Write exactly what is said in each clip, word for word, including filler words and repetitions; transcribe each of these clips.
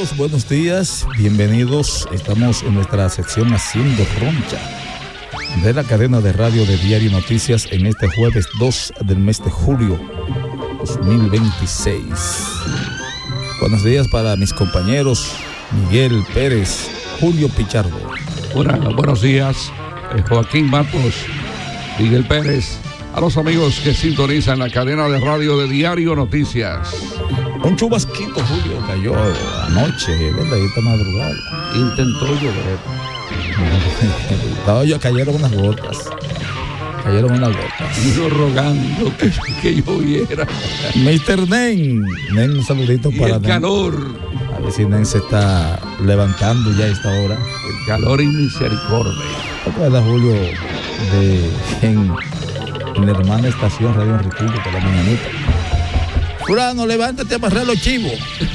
amigos, buenos días, bienvenidos. Estamos en nuestra sección Haciendo Roncha de la cadena de radio de Diario Noticias en este jueves dos del mes de julio dos mil veintiséis. Buenos días para mis compañeros Miguel Pérez, Julio Pichardo. Bueno, buenos días, eh, Joaquín Matos, Miguel Pérez, a los amigos que sintonizan la cadena de radio de Diario Noticias. Un chubasquito, Julio, cayó anoche, ¿verdad? Esta madrugada. Intentó llover. No, yo cayeron unas gotas. Cayeron unas gotas. Y yo rogando que, que lloviera. mister Nen. Nen, un saludito y para el Nen. calor. A ver si Nen se está levantando ya a esta hora. El calor y misericordia. ¿Te acuerdas, Julio, de en, en la hermana estación Radio Enriquillo por la mañanita? Fulano, levántate a amarrar los chivos.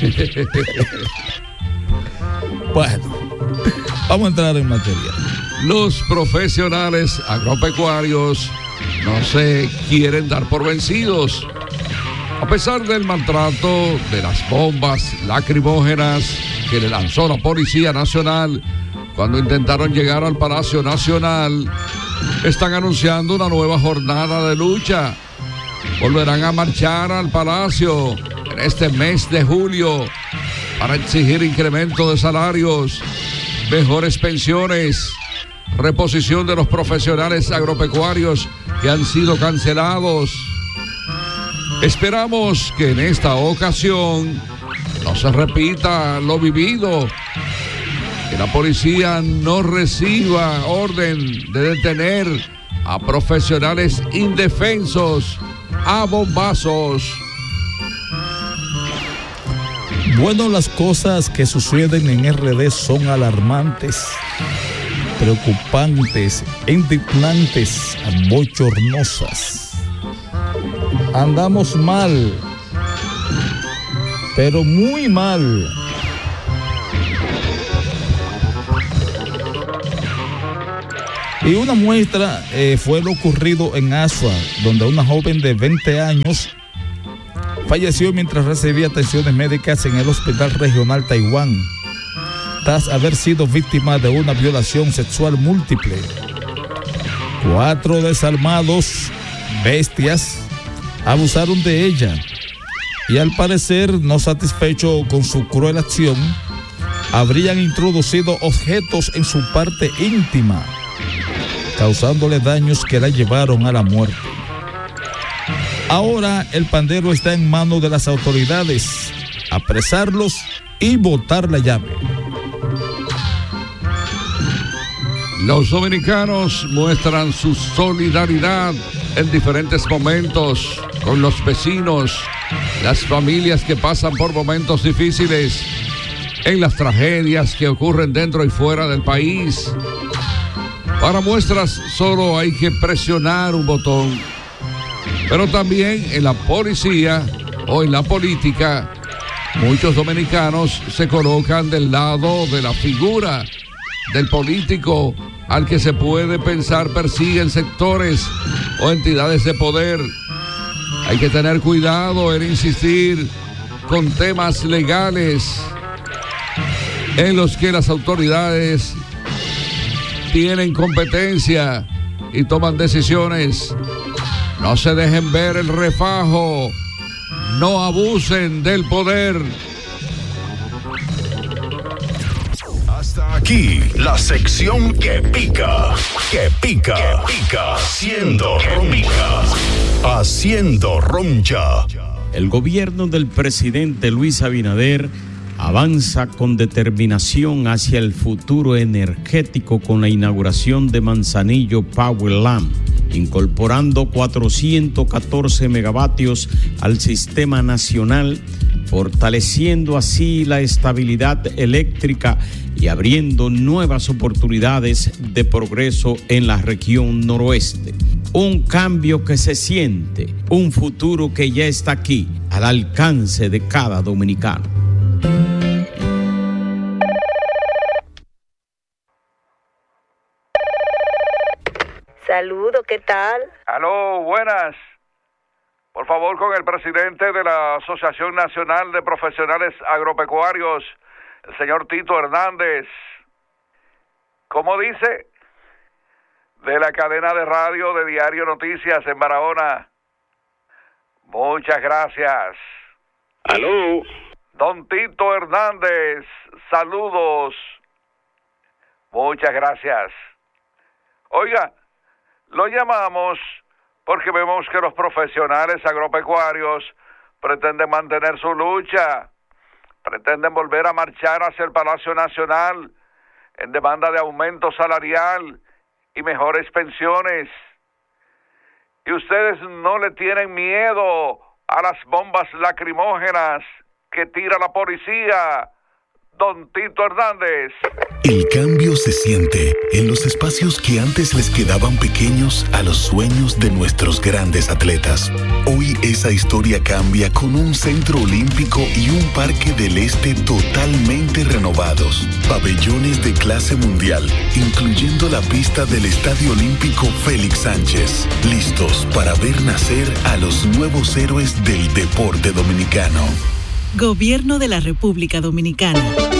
Bueno, vamos a entrar en materia. Los profesionales agropecuarios no se quieren dar por vencidos. A pesar del maltrato de las bombas lacrimógenas que le lanzó la Policía Nacional cuando intentaron llegar al Palacio Nacional, están anunciando una nueva jornada de lucha. Volverán a marchar al Palacio en este mes de julio para exigir incremento de salarios, mejores pensiones, reposición de los profesionales agropecuarios que han sido cancelados. Esperamos que en esta ocasión no se repita lo vivido, que la policía no reciba orden de detener a profesionales indefensos a bombazos. Bueno, las cosas que suceden en R D son alarmantes, preocupantes, indignantes, bochornosas. Andamos mal, pero muy mal. Y una muestra eh, fue lo ocurrido en Asua, donde una joven de veinte años falleció mientras recibía atenciones médicas en el Hospital Regional Taiwán, tras haber sido víctima de una violación sexual múltiple. Cuatro desalmados bestias abusaron de ella y, al parecer no satisfecho con su cruel acción, habrían introducido objetos en su parte íntima, causándole daños que la llevaron a la muerte. Ahora el pandero está en manos de las autoridades, apresarlos y botar la llave. Los dominicanos muestran su solidaridad en diferentes momentos con los vecinos, las familias que pasan por momentos difíciles, en las tragedias que ocurren dentro y fuera del país. Para muestras solo hay que presionar un botón, pero también en la policía o en la política, muchos dominicanos se colocan del lado de la figura del político al que se puede pensar persiguen sectores o entidades de poder. Hay que tener cuidado en insistir con temas legales en los que las autoridades tienen competencia y toman decisiones. No se dejen ver el refajo, no abusen del poder. Hasta aquí la sección que pica, que pica, que pica, haciendo roncha, haciendo roncha. El gobierno del presidente Luis Abinader avanza con determinación hacia el futuro energético con la inauguración de Manzanillo Powerland, incorporando cuatrocientos catorce megavatios al sistema nacional, fortaleciendo así la estabilidad eléctrica y abriendo nuevas oportunidades de progreso en la región noroeste. Un cambio que se siente, un futuro que ya está aquí, al alcance de cada dominicano. Saludos, ¿qué tal? Aló, buenas. Por favor, con el presidente de la Asociación Nacional de Profesionales Agropecuarios, el señor Tito Hernández, ¿cómo dice? De la cadena de radio de Diario Noticias en Barahona. Muchas gracias. Aló. Don Tito Hernández, saludos. Muchas gracias. Oiga, lo llamamos porque vemos que los profesionales agropecuarios pretenden mantener su lucha, pretenden volver a marchar hacia el Palacio Nacional en demanda de aumento salarial y mejores pensiones. Y ustedes no le tienen miedo a las bombas lacrimógenas que tira la policía. Don Tito Hernández. El cambio se siente en los espacios que antes les quedaban pequeños a los sueños de nuestros grandes atletas. Hoy esa historia cambia con un centro olímpico y un parque del este totalmente renovados. Pabellones de clase mundial, incluyendo la pista del Estadio Olímpico Félix Sánchez. Listos para ver nacer a los nuevos héroes del deporte dominicano. Gobierno de la República Dominicana.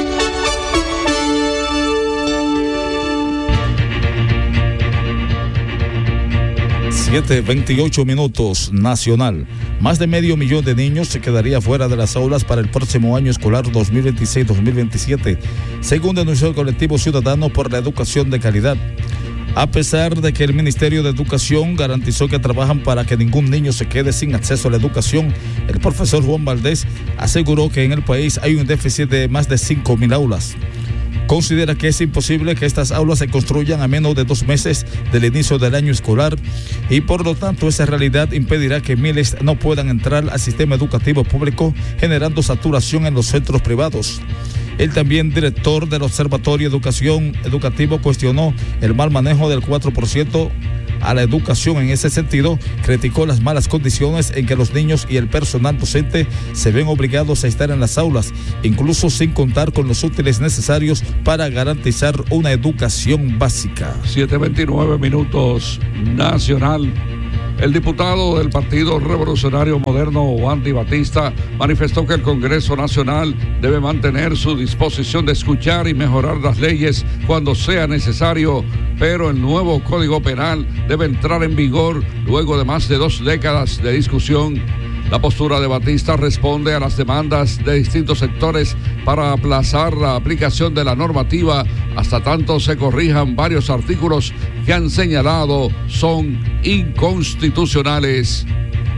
siete veintiocho minutos, nacional. Más de medio millón de niños se quedaría fuera de las aulas para el próximo año escolar dos mil veintiséis dos mil veintisiete, según denunció el colectivo ciudadano por la educación de calidad. A pesar de que el Ministerio de Educación garantizó que trabajan para que ningún niño se quede sin acceso a la educación, el profesor Juan Valdés aseguró que en el país hay un déficit de más de cinco mil aulas. Considera que es imposible que estas aulas se construyan a menos de dos meses del inicio del año escolar y por lo tanto esa realidad impedirá que miles no puedan entrar al sistema educativo público, generando saturación en los centros privados. El también director del Observatorio de Educación Educativo cuestionó el mal manejo del cuatro por ciento a la educación. En ese sentido, criticó las malas condiciones en que los niños y el personal docente se ven obligados a estar en las aulas, incluso sin contar con los útiles necesarios para garantizar una educación básica. siete veintinueve minutos, nacional. El diputado del Partido Revolucionario Moderno, Wandy Batista, manifestó que el Congreso Nacional debe mantener su disposición de escuchar y mejorar las leyes cuando sea necesario, pero el nuevo Código Penal debe entrar en vigor luego de más de dos décadas de discusión. La postura de Batista responde a las demandas de distintos sectores para aplazar la aplicación de la normativa hasta tanto se corrijan varios artículos que han señalado son inconstitucionales.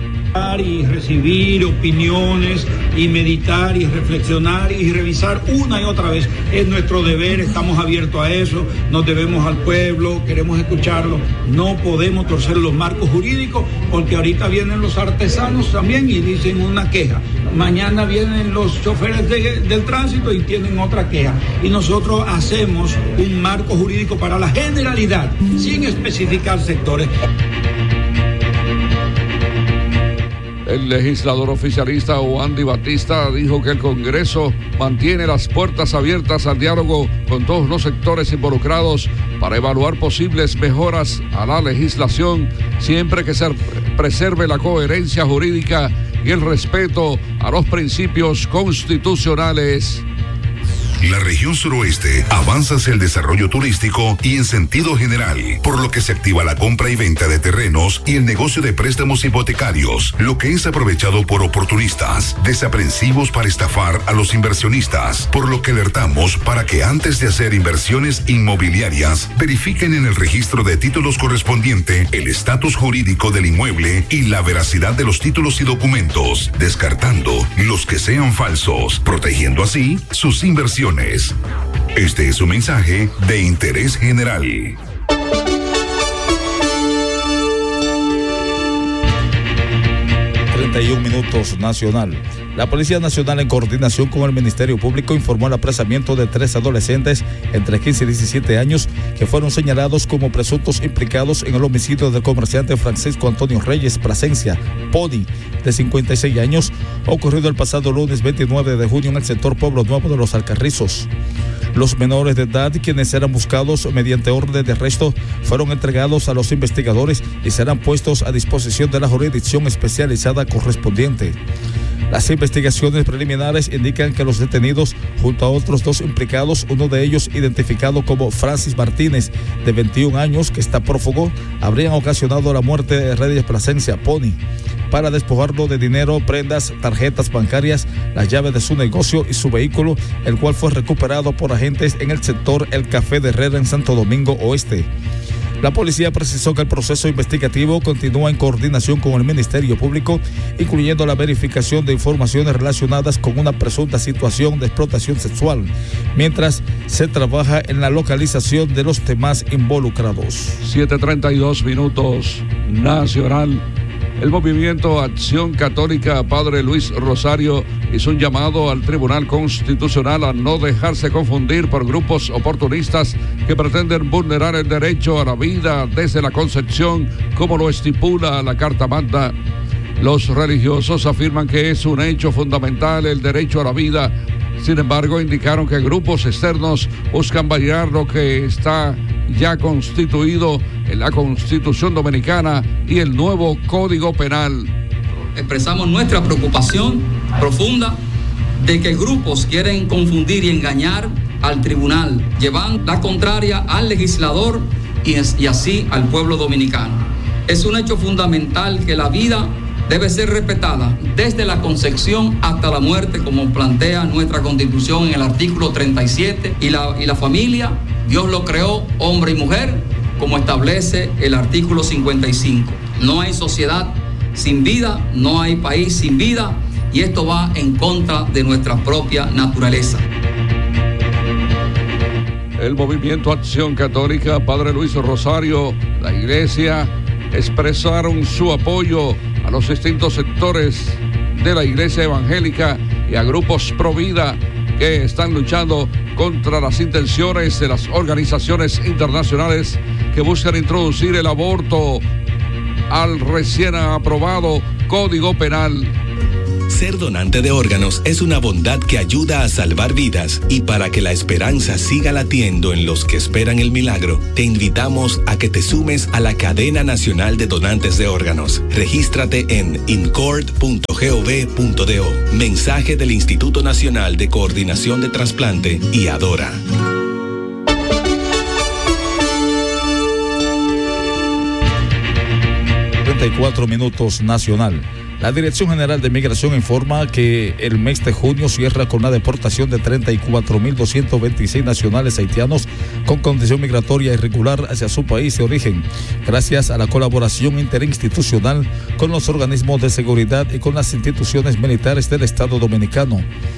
Y recibir opiniones y meditar y reflexionar y revisar una y otra vez. Es nuestro deber, estamos abiertos a eso, nos debemos al pueblo, queremos escucharlo. No podemos torcer los marcos jurídicos porque ahorita vienen los artesanos también y dicen una queja. Mañana vienen los choferes de, del tránsito y tienen otra queja. Y nosotros hacemos un marco jurídico para la generalidad, sin especificar sectores. El legislador oficialista Wandy Batista dijo que el Congreso mantiene las puertas abiertas al diálogo con todos los sectores involucrados para evaluar posibles mejoras a la legislación, siempre que se preserve la coherencia jurídica y el respeto a los principios constitucionales. La región suroeste avanza hacia el desarrollo turístico y en sentido general, por lo que se activa la compra y venta de terrenos y el negocio de préstamos hipotecarios, lo que es aprovechado por oportunistas, desaprensivos para estafar a los inversionistas, por lo que alertamos para que antes de hacer inversiones inmobiliarias, verifiquen en el registro de títulos correspondiente el estatus jurídico del inmueble y la veracidad de los títulos y documentos, descartando los que sean falsos, protegiendo así sus inversiones. Este es un mensaje de interés general. treinta y un minutos, nacional. La Policía Nacional, en coordinación con el Ministerio Público, informó el apresamiento de tres adolescentes entre quince y diecisiete años que fueron señalados como presuntos implicados en el homicidio del comerciante Francisco Antonio Reyes Plasencia, Pony, de cincuenta y seis años, ocurrido el pasado lunes veintinueve de junio en el sector Pueblo Nuevo de los Alcarrizos. Los menores de edad, quienes eran buscados mediante orden de arresto, fueron entregados a los investigadores y serán puestos a disposición de la jurisdicción especializada correspondiente. Las investigaciones preliminares indican que los detenidos, junto a otros dos implicados, uno de ellos identificado como Francis Martínez, de veintiún años, que está prófugo, habrían ocasionado la muerte de Reyes Plasencia Pony para despojarlo de dinero, prendas, tarjetas bancarias, las llaves de su negocio y su vehículo, el cual fue recuperado por agentes en el sector El Café de Herrera en Santo Domingo Oeste. La policía precisó que el proceso investigativo continúa en coordinación con el Ministerio Público, incluyendo la verificación de informaciones relacionadas con una presunta situación de explotación sexual, mientras se trabaja en la localización de los demás involucrados. siete treinta y dos minutos, Nacional. El movimiento Acción Católica Padre Luis Rosario hizo un llamado al Tribunal Constitucional a no dejarse confundir por grupos oportunistas que pretenden vulnerar el derecho a la vida desde la concepción, como lo estipula la Carta Magna. Los religiosos afirman que es un hecho fundamental el derecho a la vida. Sin embargo, indicaron que grupos externos buscan variar lo que está ya constituido en la Constitución Dominicana y el nuevo Código Penal. Expresamos nuestra preocupación profunda de que grupos quieren confundir y engañar al tribunal, llevando la contraria al legislador y, y así al pueblo dominicano. Es un hecho fundamental que la vida debe ser respetada desde la concepción hasta la muerte, como plantea nuestra Constitución en el artículo treinta y siete, y la, y la familia, Dios lo creó hombre y mujer, como establece el artículo cincuenta y cinco. No hay sociedad sin vida, no hay país sin vida, y esto va en contra de nuestra propia naturaleza. El movimiento Acción Católica Padre Luis Rosario, la iglesia, expresaron su apoyo a los distintos sectores de la iglesia evangélica y a grupos pro vida que están luchando contra las intenciones de las organizaciones internacionales que buscan introducir el aborto al recién aprobado Código Penal. Ser donante de órganos es una bondad que ayuda a salvar vidas, y para que la esperanza siga latiendo en los que esperan el milagro, te invitamos a que te sumes a la Cadena Nacional de Donantes de Órganos. Regístrate en incord punto gov punto do. Mensaje del Instituto Nacional de Coordinación de Trasplante y Adora. treinta y cuatro minutos, Nacional. La Dirección General de Migración informa que el mes de junio cierra con la deportación de treinta y cuatro mil doscientos veintiséis nacionales haitianos con condición migratoria irregular hacia su país de origen, gracias a la colaboración interinstitucional con los organismos de seguridad y con las instituciones militares del Estado Dominicano.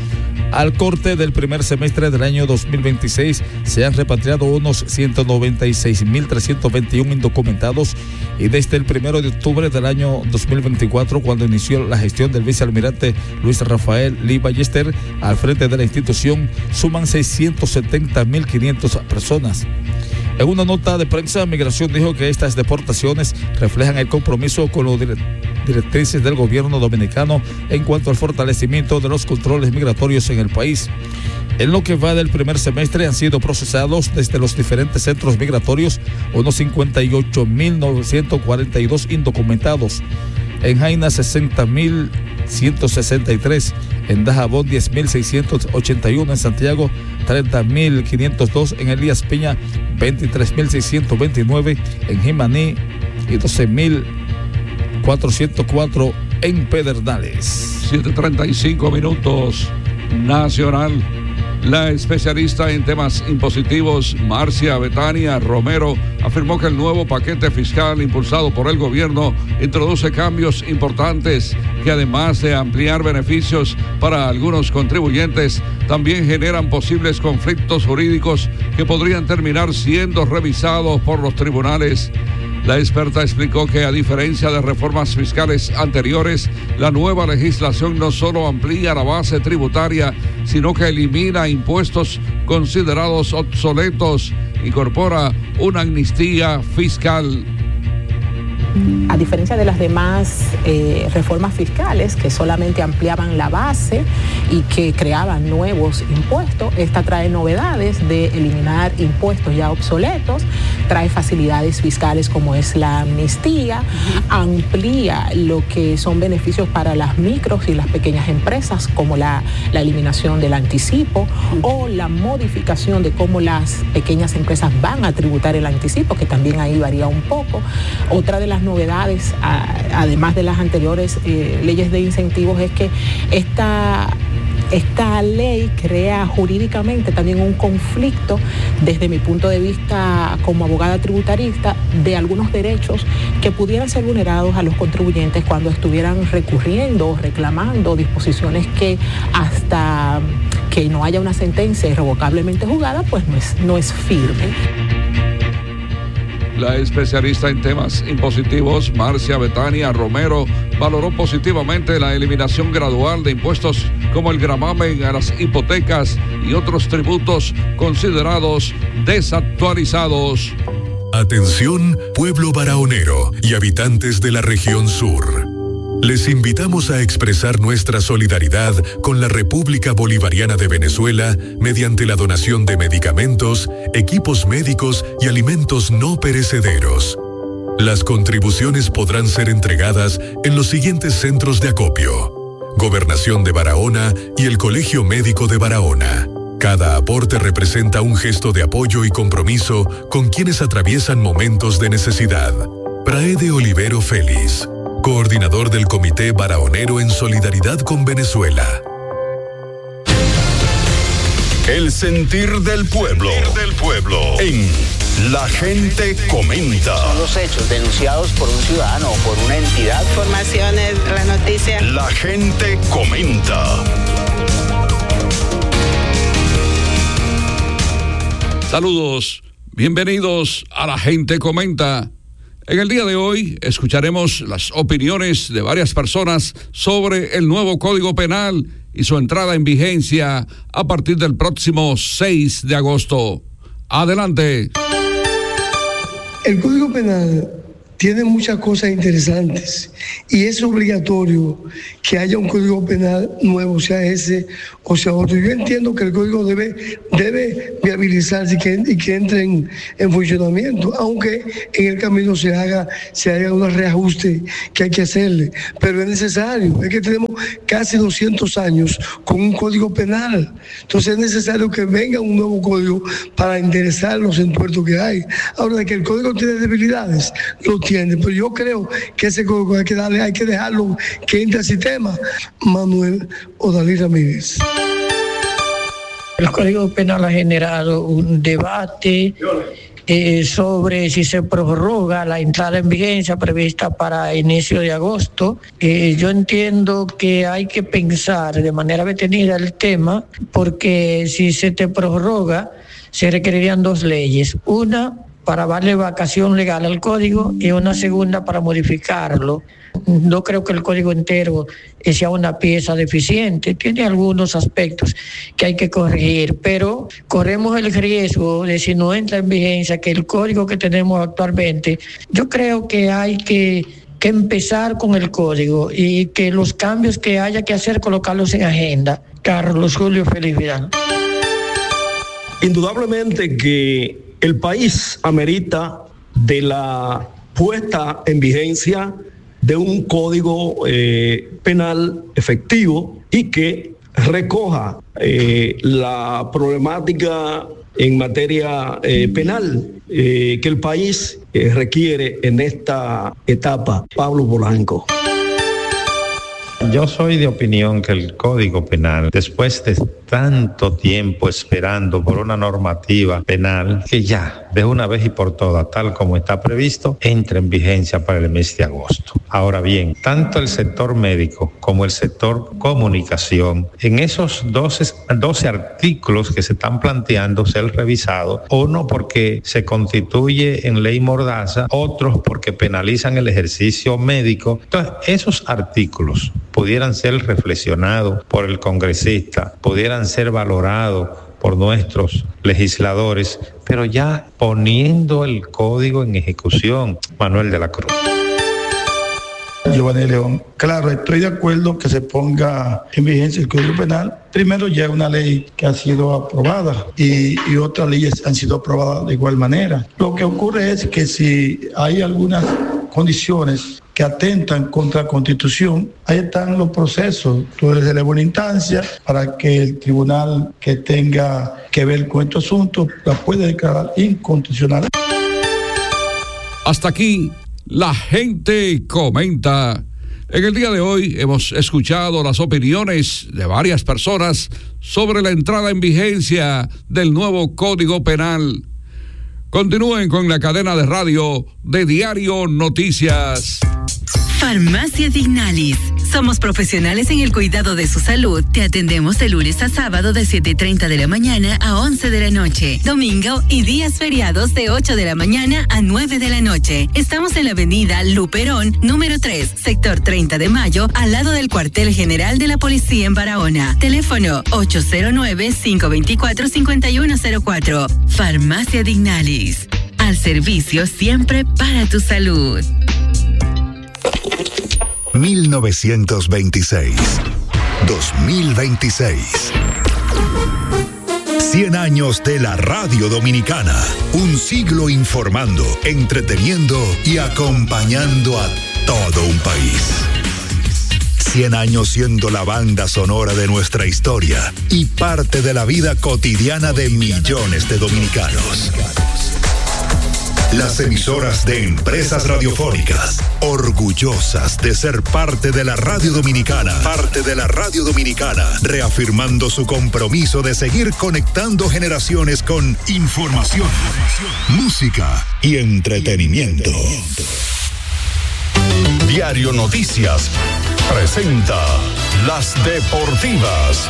Al corte del primer semestre del año dos mil veintiséis, se han repatriado unos ciento noventa y seis mil trescientos veintiuno indocumentados, y desde el primero de octubre del año dos mil veinticuatro, cuando inició la gestión del vicealmirante Luis Rafael Lee Ballester al frente de la institución, suman seiscientos setenta mil quinientas personas. En una nota de prensa, Migración dijo que estas deportaciones reflejan el compromiso con los directrices del gobierno dominicano en cuanto al fortalecimiento de los controles migratorios en el país. En lo que va del primer semestre han sido procesados desde los diferentes centros migratorios unos cincuenta y ocho mil novecientos cuarenta y dos indocumentados. En Jaina sesenta mil ciento sesenta y tres, en Dajabón diez mil seiscientos ochenta y uno, en Santiago treinta mil quinientos dos, en Elías Piña veintitrés mil seiscientos veintinueve, en Jimaní y doce mil cuatrocientos cuatro en Pedernales. siete treinta y cinco minutos, Nacional. La especialista en temas impositivos Marcia Betania Romero afirmó que el nuevo paquete fiscal impulsado por el gobierno introduce cambios importantes que, además de ampliar beneficios para algunos contribuyentes, también generan posibles conflictos jurídicos que podrían terminar siendo revisados por los tribunales. La experta explicó que, a diferencia de reformas fiscales anteriores, la nueva legislación no solo amplía la base tributaria, sino que elimina impuestos considerados obsoletos, incorpora una amnistía fiscal. a diferencia de las demás eh, reformas fiscales que solamente ampliaban la base y que creaban nuevos impuestos, esta trae novedades de eliminar impuestos ya obsoletos, trae facilidades fiscales como es la amnistía, amplía lo que son beneficios para las micros y las pequeñas empresas como la, la eliminación del anticipo o la modificación de cómo las pequeñas empresas van a tributar el anticipo, que también ahí varía un poco. Otra de las novedades, a, además de las anteriores eh, leyes de incentivos, es que esta Esta ley crea jurídicamente también un conflicto, desde mi punto de vista como abogada tributarista, de algunos derechos que pudieran ser vulnerados a los contribuyentes cuando estuvieran recurriendo o reclamando disposiciones que hasta que no haya una sentencia irrevocablemente juzgada, pues no es, no es firme. La especialista en temas impositivos, Marcia Betania Romero, valoró positivamente la eliminación gradual de impuestos como el gravamen a las hipotecas y otros tributos considerados desactualizados. Atención, pueblo barahonero y habitantes de la región sur. Les invitamos a expresar nuestra solidaridad con la República Bolivariana de Venezuela mediante la donación de medicamentos, equipos médicos y alimentos no perecederos. Las contribuciones podrán ser entregadas en los siguientes centros de acopio: Gobernación de Barahona y el Colegio Médico de Barahona. Cada aporte representa un gesto de apoyo y compromiso con quienes atraviesan momentos de necesidad. Praede Olivero Félix, coordinador del Comité Barahonero en Solidaridad con Venezuela. El sentir del pueblo, del pueblo en La Gente Comenta. Son los hechos denunciados por un ciudadano o por una entidad. Informaciones, la noticia. La Gente Comenta. Saludos, bienvenidos a La Gente Comenta. En el día de hoy escucharemos las opiniones de varias personas sobre el nuevo Código Penal y su entrada en vigencia a partir del próximo seis de agosto. Adelante. El Código Penal tiene muchas cosas interesantes y es obligatorio que haya un Código Penal nuevo, sea ese o sea otro. Yo entiendo que el Código debe, debe viabilizarse y que, y que entre en, en funcionamiento, aunque en el camino se haga, se haga unos reajustes que hay que hacerle, pero es necesario. Es que tenemos casi doscientos años con un Código Penal, entonces es necesario que venga un nuevo código para enderezar los entuertos que hay. Ahora, de que el Código tiene debilidades, lo tiene, pero yo creo que ese código hay que darle, hay que dejarlo que entre al sistema. Manuel Odalí Ramírez. El Código Penal ha generado un debate eh, sobre si se prorroga la entrada en vigencia prevista para inicio de agosto. Eh, yo entiendo que hay que pensar de manera detenida el tema, porque si se te prorroga, se requerirían dos leyes. Una para darle vacación legal al código y una segunda para modificarlo. No creo que el código entero sea una pieza deficiente, tiene algunos aspectos que hay que corregir, pero corremos el riesgo de, si no entra en vigencia, que el código que tenemos actualmente, yo creo que hay que, que empezar con el código y que los cambios que haya que hacer, colocarlos en agenda. Carlos Julio Félix Vidal. Indudablemente que el país amerita de la puesta en vigencia de un código eh, penal efectivo y que recoja eh, la problemática en materia eh, penal eh, que el país eh, requiere en esta etapa. Pablo Polanco. Yo soy de opinión que el Código Penal, después de tanto tiempo esperando por una normativa penal, que ya de una vez y por todas, tal como está previsto, entre en vigencia para el mes de agosto. Ahora bien, tanto el sector médico como el sector comunicación, en esos doce, doce artículos que se están planteando ser revisados, uno porque se constituye en ley mordaza, otros porque penalizan el ejercicio médico. Entonces, esos artículos pudieran ser reflexionados por el congresista, pudieran ser valorados por nuestros legisladores, pero ya poniendo el código en ejecución. Manuel de la Cruz. Giovanni León. Claro, estoy de acuerdo que se ponga en vigencia el Código Penal. Primero, ya una ley que ha sido aprobada y, y otras leyes han sido aprobadas de igual manera. Lo que ocurre es que si hay algunas condiciones que atentan contra la Constitución, ahí están los procesos. Tú eres de la buena instancia para que el tribunal que tenga que ver con estos asuntos la pueda declarar inconstitucional. Hasta aquí, la gente comenta. En el día de hoy hemos escuchado las opiniones de varias personas sobre la entrada en vigencia del nuevo Código Penal. Continúen con la cadena de radio de Diario Noticias. Farmacia Dignalis. Somos profesionales en el cuidado de su salud. Te atendemos de lunes a sábado de siete y treinta de la mañana a once de la noche. Domingo y días feriados de ocho de la mañana a nueve de la noche. Estamos en la avenida Luperón, número tres, sector treinta de mayo, al lado del cuartel general de la policía en Barahona. Teléfono ocho cero nueve, cinco dos cuatro, cinco uno cero cuatro. Farmacia Dignalis. Al servicio siempre para tu salud. mil novecientos veintiséis, dos mil veintiséis. cien años de la radio dominicana. Un siglo informando, entreteniendo y acompañando a todo un país. cien años siendo la banda sonora de nuestra historia y parte de la vida cotidiana de millones de dominicanos. Las emisoras de empresas radiofónicas, orgullosas de ser parte de la radio dominicana, parte de la radio dominicana, reafirmando su compromiso de seguir conectando generaciones con información, música y entretenimiento. Diario Noticias presenta Las Deportivas.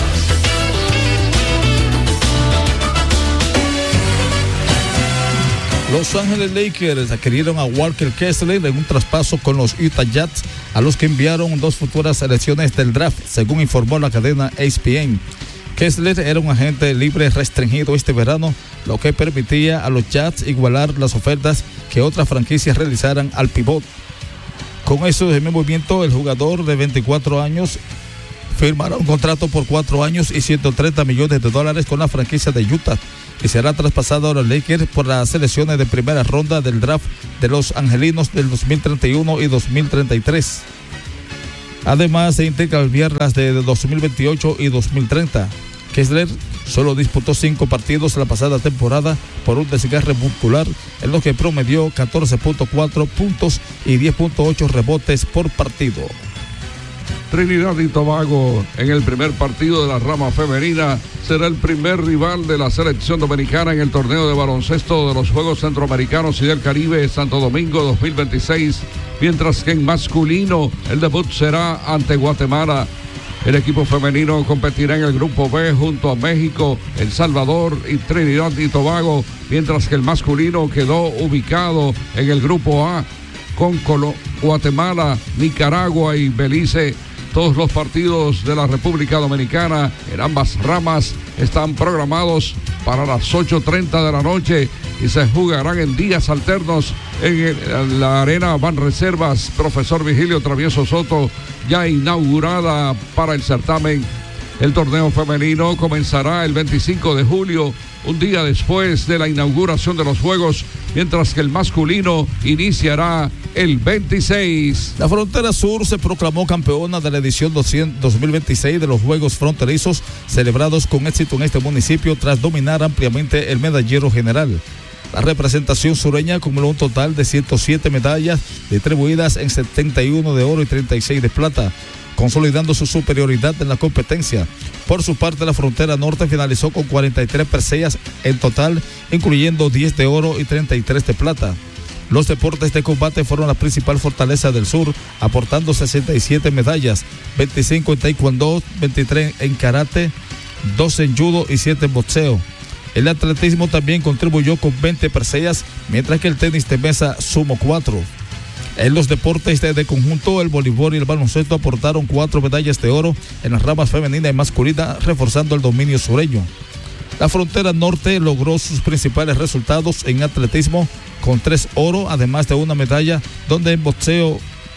Los Ángeles Lakers adquirieron a Walker Kessler en un traspaso con los Utah Jazz, a los que enviaron dos futuras selecciones del draft, según informó la cadena E S P N. Kessler era un agente libre restringido este verano, lo que permitía a los Jazz igualar las ofertas que otras franquicias realizaran al pivot. Con eso en movimiento, el jugador de veinticuatro años firmará un contrato por cuatro años y ciento treinta millones de dólares con la franquicia de Utah y será traspasado a los Lakers por las selecciones de primera ronda del draft de los angelinos del dos mil treinta y uno y dos mil treinta y tres. Además de intercambiar las de dos mil veintiocho y dos mil treinta. Kessler solo disputó cinco partidos la pasada temporada por un desgarre muscular, en los que promedió catorce punto cuatro puntos y diez punto ocho rebotes por partido. Trinidad y Tobago en el primer partido de la rama femenina será el primer rival de la selección dominicana en el torneo de baloncesto de los Juegos Centroamericanos y del Caribe Santo Domingo dos mil veintiséis, mientras que en masculino el debut será ante Guatemala. El equipo femenino competirá en el grupo B junto a México, El Salvador y Trinidad y Tobago, mientras que el masculino quedó ubicado en el grupo A con Colo- Guatemala, Nicaragua y Belice. Todos los partidos de la República Dominicana en ambas ramas están programados para las ocho treinta de la noche y se jugarán en días alternos en, el, en la Arena Banreservas Profesor Vigilio Travieso Soto, ya inaugurada para el certamen. El torneo femenino comenzará el veinticinco de julio, un día después de la inauguración de los Juegos, mientras que el masculino iniciará el veintiséis. La Frontera Sur se proclamó campeona de la edición dos mil veintiséis de los Juegos Fronterizos, celebrados con éxito en este municipio tras dominar ampliamente el medallero general. La representación sureña acumuló un total de ciento siete medallas, distribuidas en setenta y uno de oro y treinta y seis de plata, consolidando su superioridad en la competencia. Por su parte, la Frontera Norte finalizó con cuarenta y tres preseas en total, incluyendo diez de oro y treinta y tres de plata. Los deportes de combate fueron la principal fortaleza del sur, aportando sesenta y siete medallas, veinticinco en taekwondo, veintitrés en karate, doce en judo y siete en boxeo. El atletismo también contribuyó con veinte preseas, mientras que el tenis de mesa sumó cuatro. En los deportes de, de conjunto, el voleibol y el baloncesto aportaron cuatro medallas de oro en las ramas femenina y masculina, reforzando el dominio sureño. La Frontera Norte logró sus principales resultados en atletismo con tres oro, además de una medalla, donde en boxeo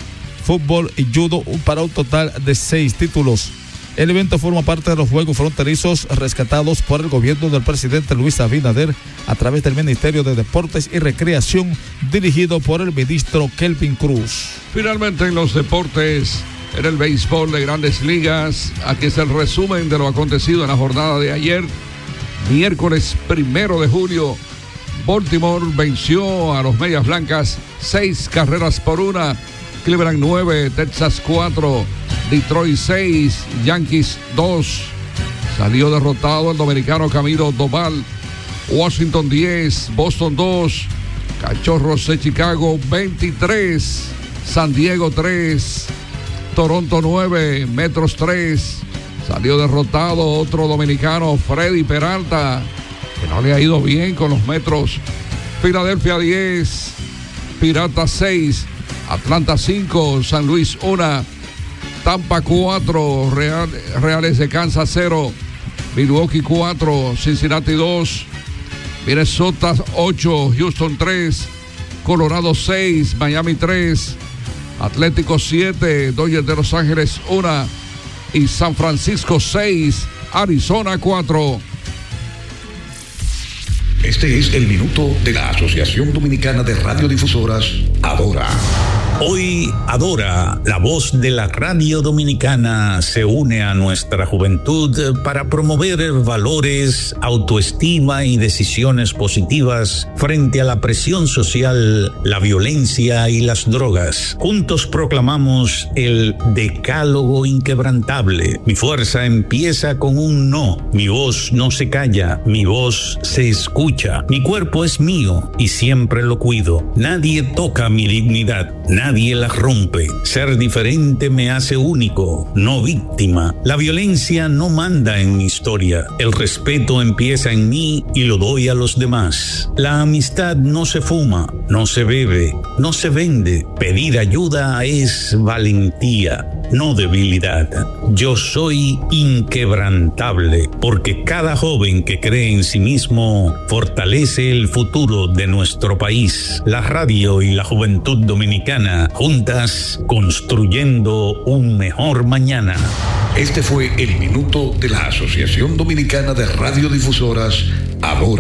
fútbol y judo para un total de seis títulos. El evento forma parte de los Juegos Fronterizos rescatados por el gobierno del presidente Luis Abinader a través del Ministerio de Deportes y Recreación, dirigido por el ministro Kelvin Cruz. Finalmente, en los deportes, en el béisbol de Grandes Ligas, aquí es el resumen de lo acontecido en la jornada de ayer, miércoles primero de julio. Baltimore venció a los Medias Blancas seis carreras por una. Cleveland nueve, Texas cuatro, Detroit seis, Yankees dos. Salió derrotado el dominicano Camilo Doval. Washington diez, Boston dos, Cachorros de Chicago veintitrés, San Diego tres, Toronto nueve, Metros tres. Salió derrotado otro dominicano, Freddy Peralta, que no le ha ido bien con los Metros. Filadelfia diez, Piratas seis, Atlanta cinco, San Luis uno, Tampa cuatro, Real, Reales de Kansas cero, Milwaukee cuatro, Cincinnati dos, Minnesota ocho, Houston tres, Colorado seis, Miami tres, Atlético siete, Dodgers de Los Ángeles uno y San Francisco seis, Arizona cuatro. Este es el minuto de la Asociación Dominicana de Radiodifusoras, Adora. Hoy Adora, la voz de la radio dominicana, se une a nuestra juventud para promover valores, autoestima y decisiones positivas frente a la presión social, la violencia y las drogas. Juntos proclamamos el decálogo inquebrantable. Mi fuerza empieza con un no. Mi voz no se calla, mi voz se escucha. Mi cuerpo es mío y siempre lo cuido. Nadie toca mi dignidad. Nadie la rompe. Ser diferente me hace único, no víctima. La violencia no manda en mi historia. El respeto empieza en mí y lo doy a los demás. La amistad no se fuma, no se bebe, no se vende. Pedir ayuda es valentía, no debilidad. Yo soy inquebrantable, porque cada joven que cree en sí mismo fortalece el futuro de nuestro país. La radio y la juventud dominicana, juntas construyendo un mejor mañana. Este fue el minuto de la Asociación Dominicana de Radiodifusoras, Adora.